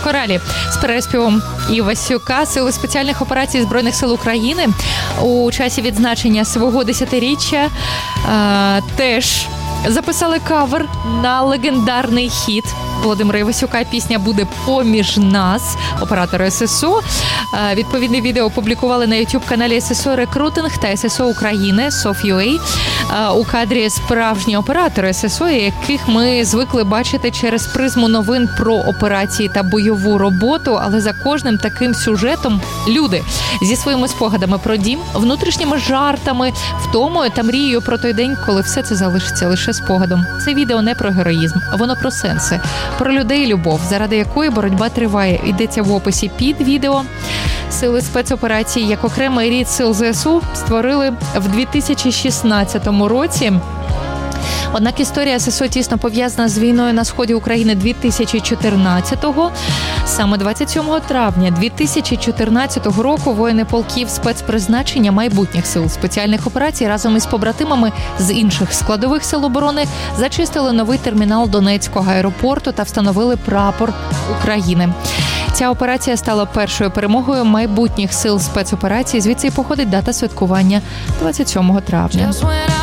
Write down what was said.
хоралі з переспівом Івасюка Сили спеціальних операцій Збройних сил України у часі відзначення свого 10-річчя теж записали кавер на легендарний хіт Володимира Івасюка. Пісня буде «Поміж нас» оператора ССО. Відповідне відео опублікували на YouTube-каналі ССО Рекрутинг та ССО України SOF.UA. У кадрі справжні оператори ССО, яких ми звикли бачити через призму новин про операції та бойову роботу, але за кожним таким сюжетом люди зі своїми спогадами про дім, внутрішніми жартами, втомою та мрією про той день, коли все це залишиться лише спогадом. Це відео не про героїзм, воно про сенси, про людей і любов, заради якої боротьба триває. Йдеться в описі під відео. Сили спецоперації як окремий рід сил ЗСУ створили в 2016 році. Однак історія ССО тісно пов'язана з війною на сході України 2014-го. Саме 27 травня 2014 року воїни полків спецпризначення майбутніх сил спеціальних операцій разом із побратимами з інших складових сил оборони зачистили новий термінал Донецького аеропорту та встановили прапор України. Ця операція стала першою перемогою майбутніх сил спецоперацій. Звідси й походить дата святкування 27 травня.